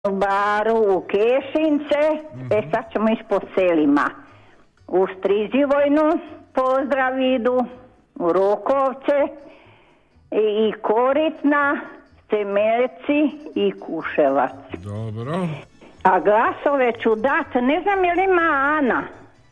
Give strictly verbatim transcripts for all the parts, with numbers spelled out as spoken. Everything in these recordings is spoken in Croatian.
baru u Kešince, mm-hmm. e sad ćemo ići po selima. U Strizivojnu pozdrav idu, u Rokovce i, i Koritna, Cemelci i Kuševac. Dobro. A glasove ću dat, ne znam je li ima Ana.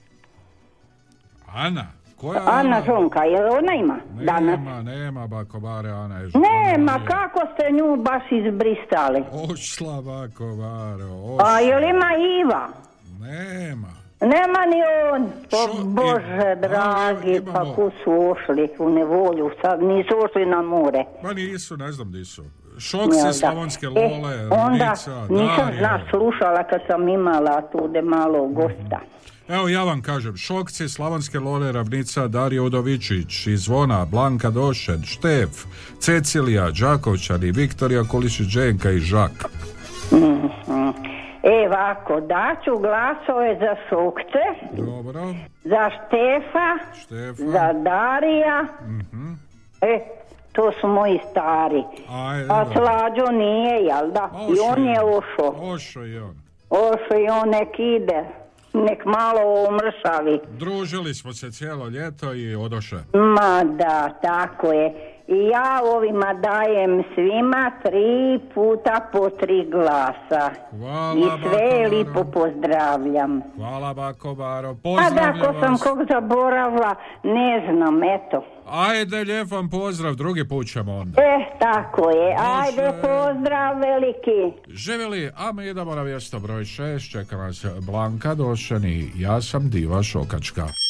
Ana? Koja Ana? Ana Žonka, je li ona ima? Nema, danas? nema Bakobare, Ana je žena. Nema, je... kako ste nju baš izbristali? Ošla Bakobare, ošla. A je li ima Iva? Nema. Nema ni on, pa Šo, Bože i, dragi, imamo... pa ku su ošli u nevolju, sad nisu ošli na more. Ma nisu, ne znam di su. Šokci, ja, Slavonske e, Lole, onda Ravnica, nisam Darije. zna slušala kad sam imala tude malo gosta. Evo ja vam kažem, Šokci, Slavonske Lole, Ravnica, Darija Udovičić, Izvona, Blanka Došen, Štef, Cecilija, Đakovčani, Viktorija Kolišić-Đenka i Žak. Mm-hmm. E, ovako, daću glasove za Šokce, dobro, za Štefa, Štefa. za Darija, mm-hmm. e, to su moji stari. Ajde, a dobro. Slađo nije, jel da? Ošo I on je je. ošo. Ošo i on. Ošo i on nek ide. Nek malo omršavi. Družili smo se cijelo ljeto i odoše. Ma da, tako je. I ja ovima dajem svima tri puta po tri glasa. Hvala, i sve Bakobaro. lipo pozdravljam. Hvala Bakobaro, A pozdravljam da, ko sam vas. kog zaboravila, ne znam, eto. Ajde, lijep vam pozdrav, drugi put ćemo onda. E, tako je. Može. Ajde, pozdrav veliki. Živjeli, a mi idemo na mjesto broj šest, čeka nas Blanka Došen i ja sam Diva Šokačka.